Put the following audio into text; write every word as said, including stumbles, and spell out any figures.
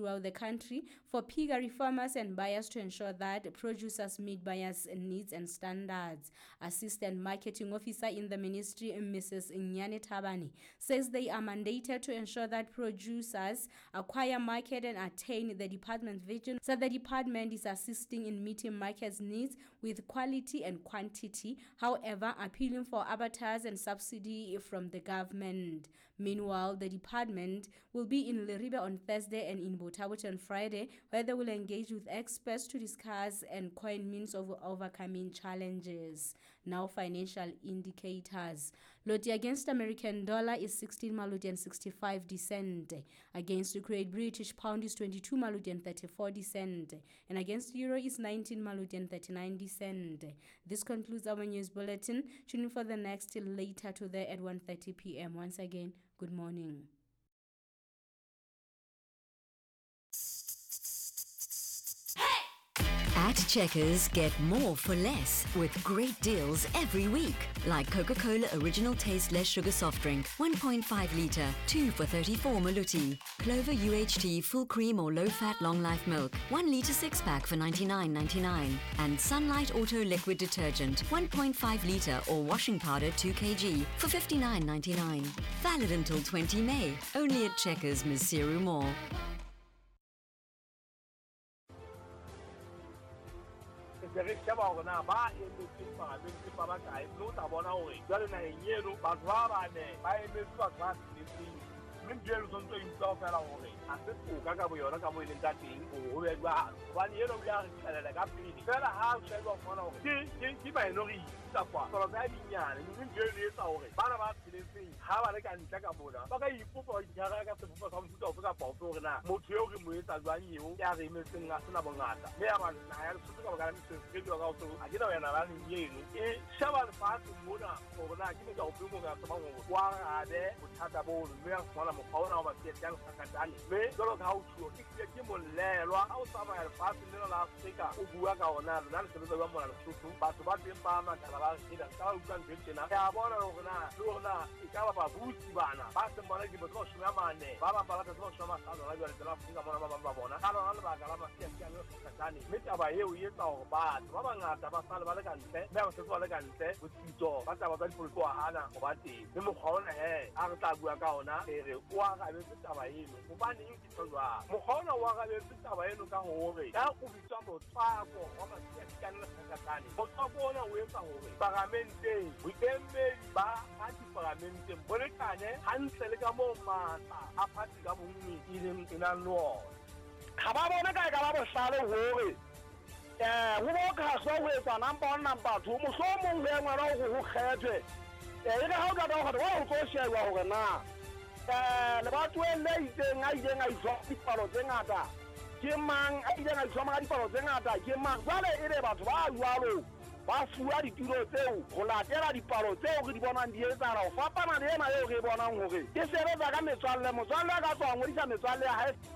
throughout the country for piggery farmers and buyers to ensure that producers meet buyers' needs and standards. Assistant Marketing Officer in the ministry, Missus Nyane Tabani, says they are mandated to ensure that producers acquire market and attain the department's vision, so the department is assisting in meeting market's needs with quality and quantity, however appealing for abattoirs and subsidy from the government. Meanwhile, the department will be in Leribe on Thursday and in Botabot on Friday, where they will engage with experts to discuss and coin means of overcoming challenges. Now, financial indicators. Lottie against American dollar is sixteen maludi and sixty-five cents. Against the Great British pound is twenty-two maludi and thirty-four cents. And against euro is nineteen maludi and thirty-nine cents. This concludes our news bulletin. Tune in for the next till later today at one thirty p m Once again, good morning. At Checkers, get more for less with great deals every week. Like Coca-Cola Original Tasteless Sugar Soft Drink, one point five litre, two for thirty-four maluti. Clover U H T Full Cream or Low Fat Long Life Milk, one litre six pack for ninety-nine ninety-nine. And Sunlight Auto Liquid Detergent, one point five litre or washing powder two kilograms for fifty-nine ninety-nine. Valid until twentieth of May. Only at Checkers, Misiru Mall. Derek Chabona, ba in the Simba, the Simba guy, no Tabona, Galina, Yellow, but Rabane, I am a class in the Min Jerison to himself and away. And this Kakabu, Yonakabu in that thing, who had one year of young, like a penny. Better have shadow of one of them. Keep my no reason. So that in Yan, and you can get away. Banaba thing, how I can take a Buddha. But I put for Yaraga to put some food of a Pofona, Motio with as one you, Yari missing a Sunabonata. There are I have to figure out to I get away and I run in Shaban fast in Muna over that. Give me the people at the moment. One are there with Tatabo, one of the of the young Sakatani. May go how to if you give me Lera, how some are fast in the last sticker, Uguaka or not, that's the Roman and Susu, but what the farmer can in a thousand fifteen. I have one over now, Luna, Ikaba Busibana, Pastor Monagi, because Ramane, Baba Balata, Shama, I got the last thing of Babona, Alaba, Galama, Sakatani, Mitaba, you know, bad, Rabanga, Tabasalagan, never to Valagan said, with Tito, but I was very full Hana, Obati, the Mohona, Artaguagana, Waka, Tabaino, Mubani, Mohona, Waka, Tabaino, Kahoe, that would be some of far for Sakatani, but Sabona, we are Paramente, we can make ba anti-paramente, Borecane, Hanselegamo Mata, Apatigamuni, in a law. Hababona Gaba Salo Hori. Eh, who walk has always a number number two, Musomo, who had it. Eh, how got over the whole social now. Eh, about when they say, I think I saw people of Zenata. Jimman, I think I saw my people of Zenata. Jimman, what is it about Walu? Basua di tiro teu, colatera di palo teu, di buona dieta, o fa pana de ma io che buona un che. Che se roba che mi sale, mo sale che so, mo dice mi sale a